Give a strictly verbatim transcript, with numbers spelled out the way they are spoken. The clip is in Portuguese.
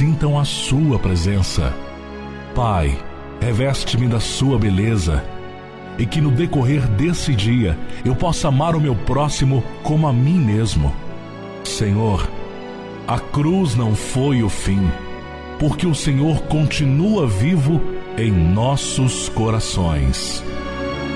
sintam a sua presença. Pai, reveste-me da sua beleza, e que no decorrer desse dia eu possa amar o meu próximo como a mim mesmo. Senhor, a cruz não foi o fim, porque o Senhor continua vivo em nossos corações.